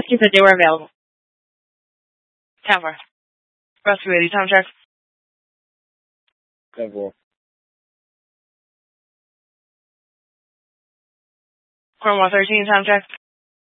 You said they were available. Tampa. Russ, ready? Time check. 10-4. Cornwall 13, time check.